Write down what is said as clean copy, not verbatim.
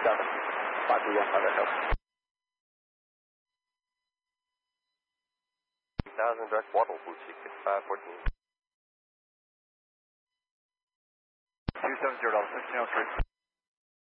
521 5 Echo. 1000 direct waddle, blue seek 6514. 270 $1603.